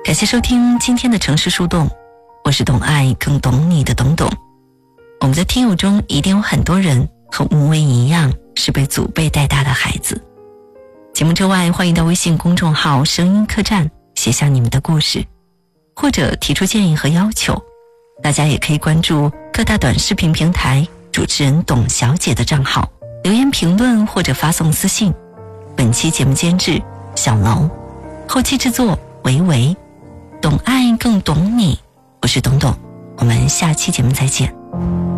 感谢收听今天的城市树洞，我是懂爱更懂你的懂懂。我们的听友中一定有很多人和吴为一样是被祖辈带大的孩子。节目之外，欢迎到微信公众号声音客栈写下你们的故事，或者提出建议和要求。大家也可以关注各大短视频平台主持人董小姐的账号，留言评论或者发送私信。本期节目监制小楼，后期制作维维，懂爱更懂你，我是董董，我们下期节目再见。